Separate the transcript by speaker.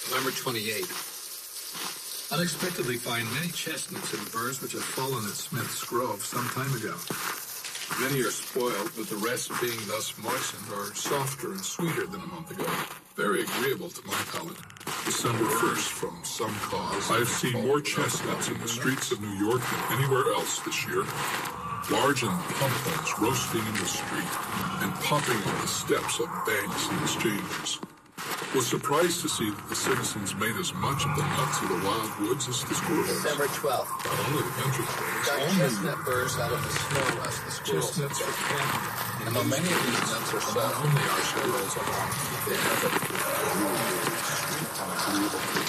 Speaker 1: November 28. Unexpectedly find many chestnuts and burrs which have fallen at Smith's Grove some time ago. Many are spoiled, but the rest being thus moistened are softer and sweeter than a month ago. Very agreeable to my palate.
Speaker 2: December 1st, from some cause, I've seen more chestnuts in the streets of New York than anywhere else this year. Large and plump ones roasting in the street and popping on the steps of banks and exchanges. Was surprised to see that the citizens made as much of the nuts of the wild woods as the squirrels.
Speaker 1: December 12th.
Speaker 2: Not only the country boys,
Speaker 1: Got
Speaker 2: all
Speaker 1: chestnut burrs out of the snow as the squirrels.
Speaker 2: chestnuts for candy.
Speaker 1: And though many of these nuts are soft, only our squirrels are long. They have